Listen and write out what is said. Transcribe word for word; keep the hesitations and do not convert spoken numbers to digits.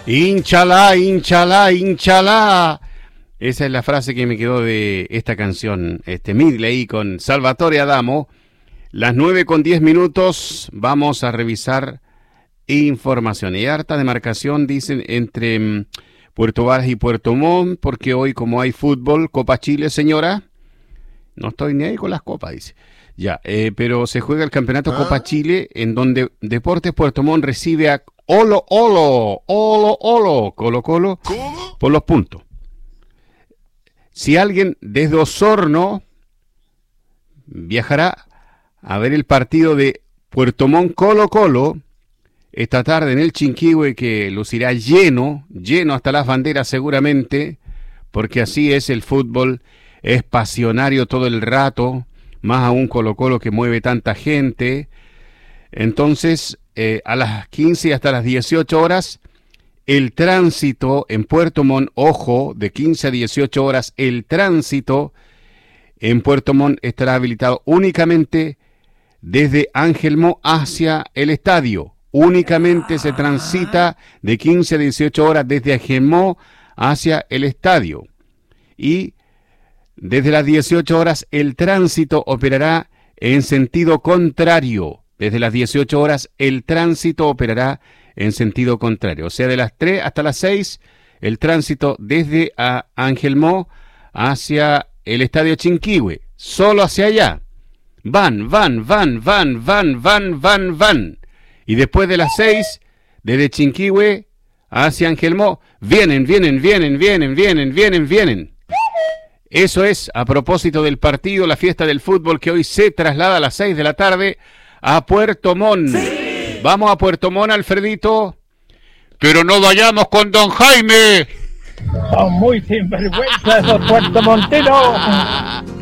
Inchalá, inchalá, inchalá. Esa es la frase que me quedó de esta canción, este Midley con Salvatore Adamo. Las nueve con diez minutos, vamos a revisar información. Y harta demarcación, dicen, entre um, Puerto Varas y Puerto Montt, porque hoy, como hay fútbol, Copa Chile, señora, no estoy ni ahí con las copas, dice. Ya, eh, pero se juega el campeonato ¿Ah? Copa Chile, en donde Deportes Puerto Montt recibe a Olo Olo, Olo Olo, Colo Colo, ¿Cómo? Por los puntos. Si alguien desde Osorno viajará a ver el partido de Puerto Montt Colo Colo esta tarde en el Chinquihue, que lucirá lleno, lleno hasta las banderas seguramente, porque así es el fútbol, es pasionario todo el rato, más aún Colo Colo que mueve tanta gente. Entonces, eh, a las quince y hasta las dieciocho horas, el tránsito en Puerto Montt, ojo, de quince a dieciocho horas, el tránsito en Puerto Montt estará habilitado únicamente desde Ángelmo hacia el estadio. Únicamente se transita de quince a dieciocho horas desde Ángelmo hacia el estadio. Y desde las dieciocho horas el tránsito operará en sentido contrario. Desde las dieciocho horas el tránsito operará en sentido contrario. O sea, de las tres hasta las seis, el tránsito desde a Ángelmo hacia el estadio Chinquihue. Solo hacia allá. Van, van, van, van, van, van, van, van. Y después de las seis, desde Chinquihue hacia Ángelmo, vienen, vienen, vienen, vienen, vienen, vienen, vienen. Eso es a propósito del partido, la fiesta del fútbol que hoy se traslada a las seis de la tarde a Puerto Montt. ¡Sí! Vamos a Puerto Montt, Alfredito. Pero no vayamos con don Jaime. Son muy sinvergüenza esos puertomontinos.